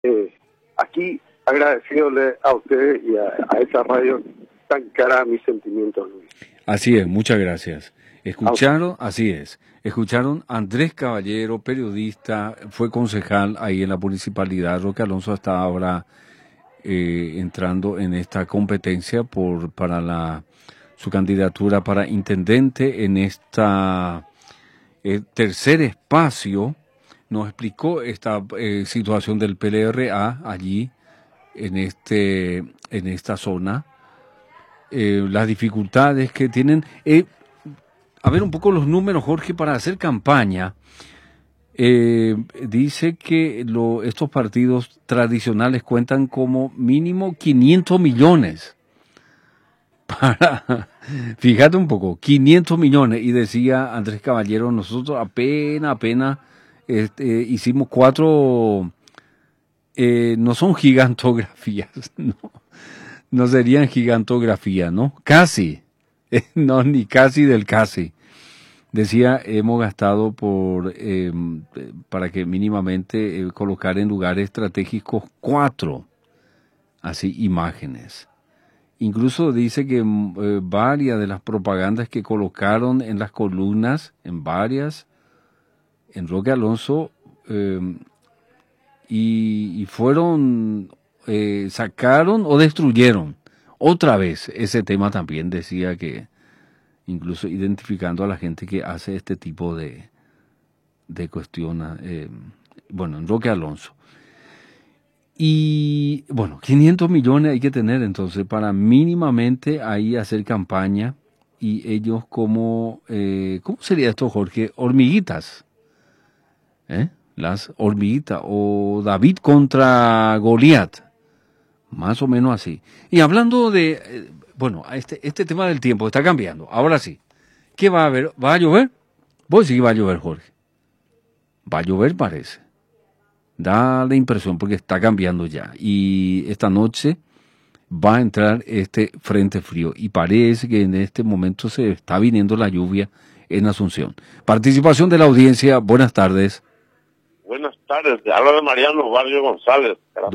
Aquí agradeciéndole a ustedes y a esa radio tan cara a mis sentimientos, Luis. Así es, muchas gracias. Escucharon, así es, escucharon a Andrés Caballero, periodista, fue concejal ahí en la municipalidad. Roque Alonso está ahora entrando en esta competencia para su candidatura para intendente en esta tercer espacio. Nos explicó esta situación del PLRA allí en esta zona. Las dificultades que tienen. A ver un poco los números, Jorge, para hacer campaña. Dice que estos partidos tradicionales cuentan como mínimo 500 millones. Fíjate un poco, 500 millones. Y decía Andrés Caballero, nosotros apenas hicimos 4, no son gigantografías, no serían gigantografía, ¿no? Casi, no, ni casi del casi. Decía, hemos gastado para que mínimamente colocar en lugares estratégicos 4, así, imágenes. Incluso dice que varias de las propagandas que colocaron en las columnas, en varias, en Roque Alonso, y fueron, sacaron o destruyeron. Otra vez, ese tema también decía que, incluso identificando a la gente que hace este tipo de cuestiones, bueno, en Roque Alonso. Y bueno, 500 millones hay que tener entonces para mínimamente ahí hacer campaña. Y ellos como, ¿cómo sería esto, Jorge? Hormiguitas. Las hormiguitas. O David contra Goliat. Más o menos así. Y hablando de, bueno, este tema del tiempo está cambiando. Ahora sí. ¿Qué va a haber? ¿Va a llover? Vos sí que va a llover, Jorge. Va a llover, parece. Da la impresión porque está cambiando ya. Y esta noche va a entrar este frente frío. Y parece que en este momento se está viniendo la lluvia en Asunción. Participación de la audiencia. Buenas tardes. Buenas tardes. Te habla de Mariano Barrio González.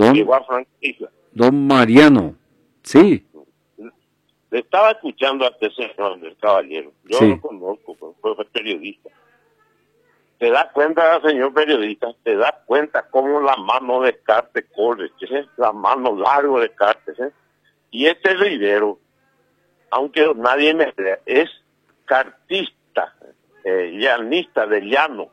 Don Mariano. Sí. Le estaba escuchando a este señor del caballero. Yo Sí. lo conozco, fue periodista. ¿Te das cuenta, señor periodista? ¿Te das cuenta cómo la mano de Cartes corre? La mano larga de Cartes. Y este Rivero, aunque nadie me crea, es cartista, llanista de llano.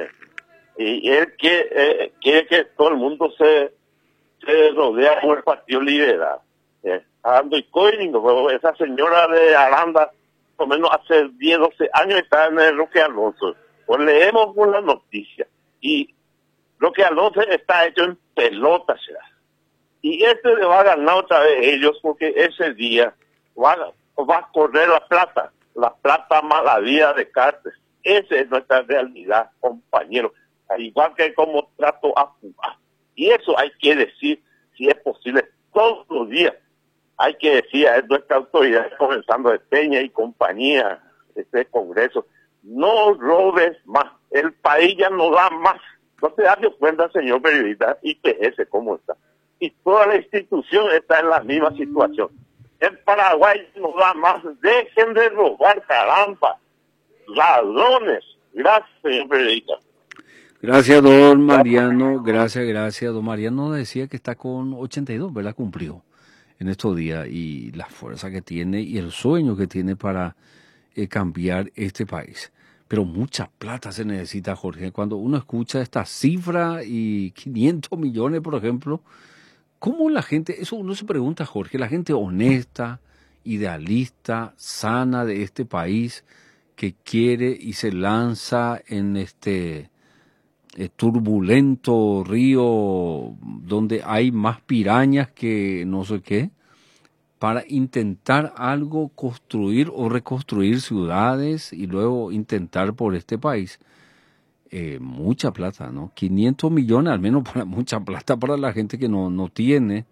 Y él quiere que todo el mundo se rodea por el Partido Liberal. Ando y Coiningo, esa señora de Aranda, por lo menos hace 10, 12 años está en el Roque Alonso. Pues leemos una noticia y Roque Alonso está hecho en pelotas ya. Y le va a ganar otra vez ellos porque ese día va a correr la plata más la vida de Cartes. Esa es nuestra realidad, compañero. Al igual que como trato a Cuba. Y eso hay que decir, si es posible, todos los días. Hay que decir a nuestra autoridad, comenzando de Peña y compañía, este Congreso, no robes más, el país ya no da más. No te das cuenta, señor periodista, IPS, cómo está. Y toda la institución está en la misma situación. El Paraguay no da más, dejen de robar, caramba, ladrones. Gracias, señor periodista. Gracias, don Mariano. Gracias. Don Mariano decía que está con 82, ¿verdad? Cumplió en estos días y la fuerza que tiene y el sueño que tiene para cambiar este país. Pero mucha plata se necesita, Jorge. Cuando uno escucha esta cifra y 500 millones, por ejemplo, ¿cómo la gente, eso uno se pregunta, Jorge, la gente honesta, idealista, sana de este país que quiere y se lanza en este turbulento río donde hay más pirañas que no sé qué, para intentar algo, construir o reconstruir ciudades y luego intentar por este país. Mucha plata, ¿no? 500 millones, al menos para mucha plata para la gente que no tiene,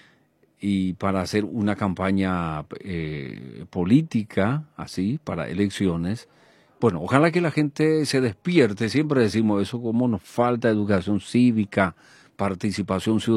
y para hacer una campaña política, así, para elecciones. Bueno, ojalá que la gente se despierte, siempre decimos eso, como nos falta educación cívica, participación ciudadana.